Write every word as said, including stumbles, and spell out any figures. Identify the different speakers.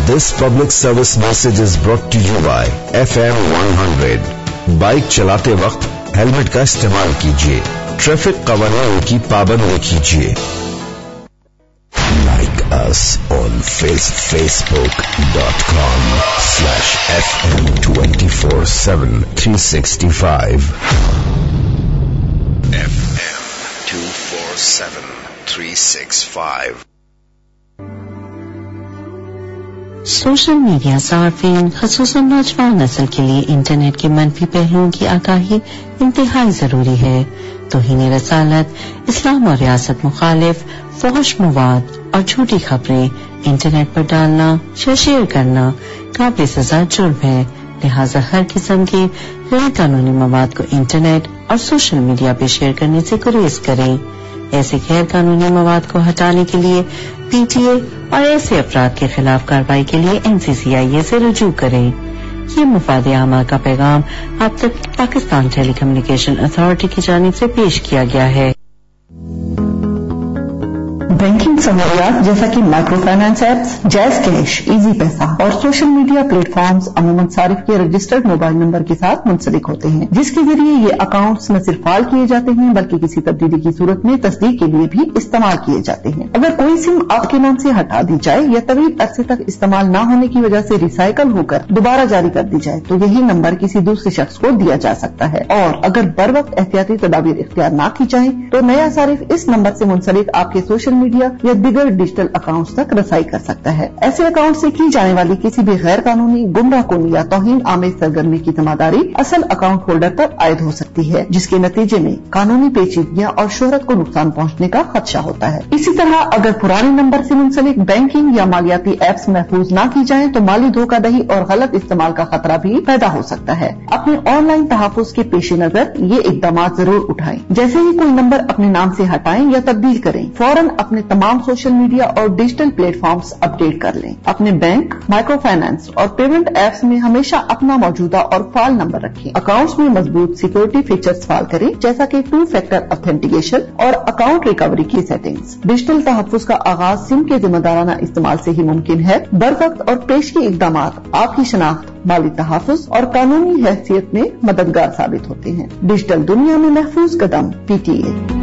Speaker 1: This public service message is brought to you by F M one hundred. Bike चलाते वक्त helmet का इस्तेमाल कीजिए, ट्रैफिक कवानीन की पाबंदी कीजिए. Like us on face, facebook.com slash FM twenty-four seven three sixty-five. F M two forty-seven three sixty-five.
Speaker 2: Social media सार्फिन ख़ुसूसन नौजवान नस्ल के लिए इंटरनेट के मनफी पहलुओं की आगाही इंतहाई जरूरी है. तौहीन रसालत, इस्लाम और रियासत मुखालिफ फौश मवाद और झूठी खबरें इंटरनेट पर डालना या शेयर करना काबिल सजा जुर्म है. लिहाजा हर किस्म के गैर कानूनी मवाद को इंटरनेट और सोशल मीडिया पे शेयर करने से गुरेज करें. ऐसे गैर कानूनी मवाद को हटाने के लिए पीटीए और ऐसे अफराद के खिलाफ कार्रवाई के लिए एनसीसीआईए से रुजू करें. ये मुफाद आमा का पैगाम अब तक पाकिस्तान टेली कम्युनिकेशन अथॉरिटी की जानिब से पेश किया गया है.
Speaker 3: बैंकिंग सहूलियात जैसा कि micro finance apps, jazz cash, easy पैसा और सोशल मीडिया प्लेटफॉर्म्स अमूमन सारिफ के रजिस्टर्ड मोबाइल नंबर के साथ मुंसलिक होते हैं, जिसके जरिए ये अकाउंट्स न सिर्फ फाल किए जाते हैं बल्कि किसी तब्दीली की सूरत में तस्दीक के लिए भी इस्तेमाल किए जाते हैं. अगर कोई सिम आपके नाम से हटा दी जाए या तवील अरसे तक इस्तेमाल न होने की वजह से रिसाइकल होकर दोबारा जारी कर दी जाए तो यही नंबर किसी दूसरे शख्स को दिया जा सकता है. और अगर बर वक्त एहतियाती तदाबीर इख्तियार न की जाए तो नया सारिफ इस नंबर से मुंसलिक आपके सोशल मीडिया या दिगर डिजिटल अकाउंट्स तक रसाई कर सकता है. ऐसे अकाउंट से की जाने वाली किसी भी गैर कानूनी, गुमराहकुन या तौहीन आमेज सरगर्मी की जिम्मेदारी असल अकाउंट होल्डर पर आयद हो सकती है, जिसके नतीजे में कानूनी पेचीदगियां और शोहरत को नुकसान पहुंचने का खदशा होता है. इसी तरह अगर पुराने नंबर से मुंसलिक बैंकिंग या मालियाती एप्स महफूज न की जाए तो माली धोखाधड़ी और गलत इस्तेमाल का खतरा भी पैदा हो सकता है. अपने ऑनलाइन तहफ़्फ़ुज़ के पेश नजर ये इकदाम जरूर उठाएं. जैसे ही कोई नंबर अपने नाम से हटाएं या तब्दील करें, फौरन अपने तमाम सोशल मीडिया और डिजिटल प्लेटफॉर्म्स अपडेट कर लें. अपने बैंक, माइक्रो फाइनेंस और पेमेंट एप्स में हमेशा अपना मौजूदा और फाल नंबर रखें. अकाउंट्स में मजबूत सिक्योरिटी फीचर्स फाल करें, जैसा कि टू फैक्टर ऑथेंटिकेशन और अकाउंट रिकवरी की सेटिंग्स. डिजिटल तहफ़्फ़ुज़ का आगाज सिम के जिम्मेदाराना इस्तेमाल से ही मुमकिन है. बर वक्त और पेशगी इक़दाम आपकी शनाख्त, माली तहफ़्फ़ुज़ और कानूनी हैसियत में मददगार साबित होते हैं. डिजिटल दुनिया में महफूज कदम. पीटीए.